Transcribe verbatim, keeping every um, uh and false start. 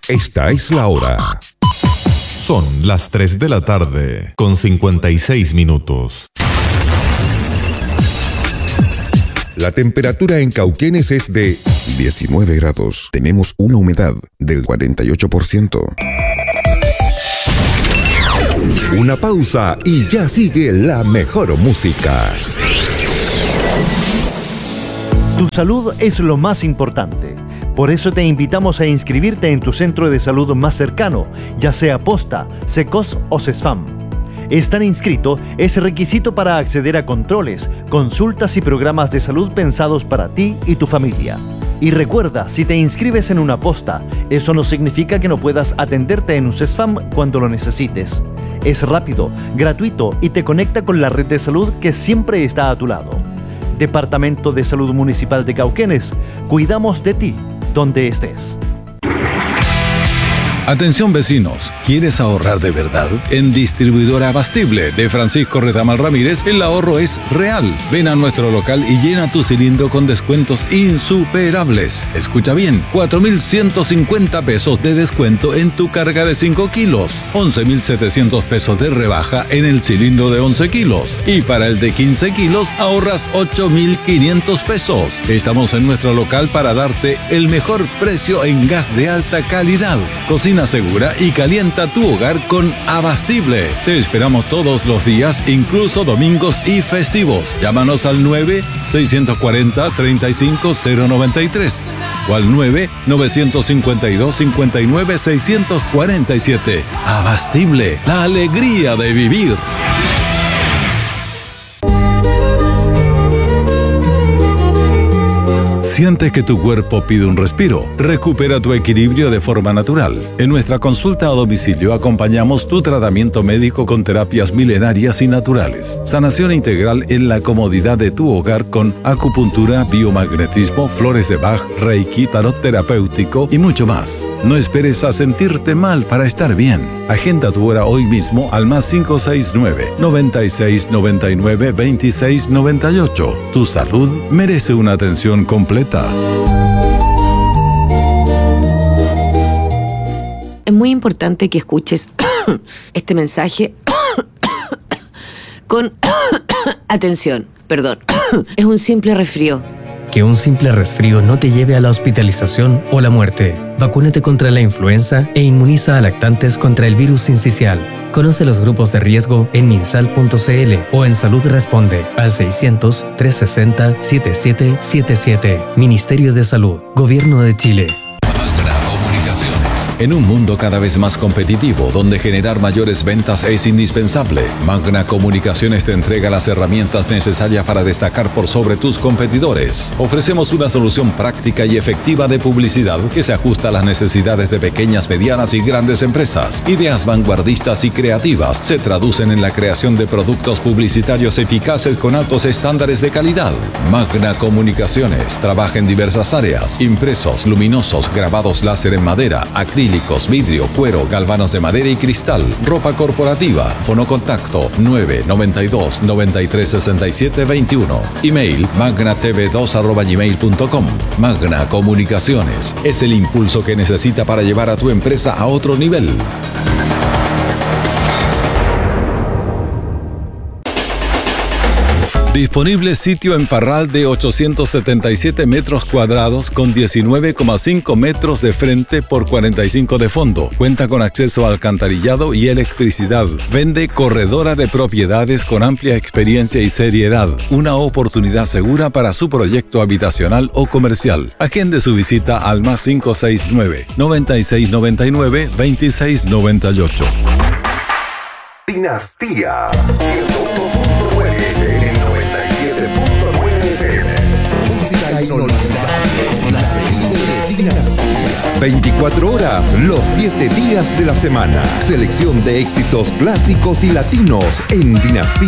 Esta es la hora. Son las tres de la tarde, con cincuenta y seis minutos. La temperatura en Cauquenes es de diecinueve grados. Tenemos una humedad del cuarenta y ocho por ciento. Una pausa y ya sigue la mejor música. Tu salud es lo más importante. Por eso te invitamos a inscribirte en tu centro de salud más cercano, ya sea Posta, SECOS o CESFAM. Estar inscrito es requisito para acceder a controles, consultas y programas de salud pensados para ti y tu familia. Y recuerda, si te inscribes en una Posta, eso no significa que no puedas atenderte en un CESFAM cuando lo necesites. Es rápido, gratuito y te conecta con la red de salud que siempre está a tu lado. Departamento de Salud Municipal de Cauquenes, cuidamos de ti, donde estés. Atención vecinos, ¿quieres ahorrar de verdad? En Distribuidora Abastible de Francisco Retamal Ramírez, el ahorro es real. Ven a nuestro local y llena tu cilindro con descuentos insuperables. Escucha bien, cuatro mil ciento cincuenta pesos de descuento en tu carga de cinco kilos, once mil setecientos pesos de rebaja en el cilindro de once kilos y para el de quince kilos ahorras ocho mil quinientos pesos. Estamos en nuestro local para darte el mejor precio en gas de alta calidad. Cocina segura y calienta tu hogar con Abastible. Te esperamos todos los días, incluso domingos y festivos. Llámanos al nueve seis cuatro cero, tres cinco cero nueve tres o al nueve nueve cinco dos, cinco nueve seis cuatro siete. Abastible, la alegría de vivir. ¿Sientes que tu cuerpo pide un respiro? Recupera tu equilibrio de forma natural. En nuestra consulta a domicilio acompañamos tu tratamiento médico con terapias milenarias y naturales. Sanación integral en la comodidad de tu hogar con acupuntura, biomagnetismo, flores de Bach, Reiki, tarot terapéutico y mucho más. No esperes a sentirte mal para estar bien. Agenda tu hora hoy mismo al más cinco seis nueve, noventa y seis noventa y nueve, veintiséis noventa y ocho. Tu salud merece una atención completa. Es muy importante que escuches este mensaje con atención. Perdón, es un simple resfrío. Que un simple resfrío no te lleve a la hospitalización o la muerte. Vacúnate contra la influenza e inmuniza a lactantes contra el virus sincicial. Conoce los grupos de riesgo en minsal punto c l o en Salud Responde al seiscientos, trescientos sesenta, setenta y siete setenta y siete. Ministerio de Salud, Gobierno de Chile. En un mundo cada vez más competitivo, donde generar mayores ventas es indispensable, Magna Comunicaciones te entrega las herramientas necesarias para destacar por sobre tus competidores. Ofrecemos una solución práctica y efectiva de publicidad que se ajusta a las necesidades de pequeñas, medianas y grandes empresas. Ideas vanguardistas y creativas se traducen en la creación de productos publicitarios eficaces con altos estándares de calidad. Magna Comunicaciones trabaja en diversas áreas: impresos, luminosos, grabados láser en madera, acrílicos, vidrio, cuero, galvanos de madera y cristal, ropa corporativa. Fonocontacto nueve noventa y dos, noventa y tres, sesenta y siete veintiuno. Email magna t v dos arroba gmail punto com. Magna Comunicaciones es el impulso que necesita para llevar a tu empresa a otro nivel. Disponible sitio en Parral de ochocientos setenta y siete metros cuadrados con diecinueve coma cinco metros de frente por cuarenta y cinco de fondo. Cuenta con acceso a alcantarillado y electricidad. Vende Corredora de Propiedades con amplia experiencia y seriedad. Una oportunidad segura para su proyecto habitacional o comercial. Agende su visita al más cinco seis nueve, noventa y seis noventa y nueve, veintiséis noventa y ocho. Dinastía ciento uno punto nueve F M, noventa y siete punto nueve F M. Música inolvidable, la de Dinastía. veinticuatro horas, los siete días de la semana. Selección de éxitos clásicos y latinos en Dinastía.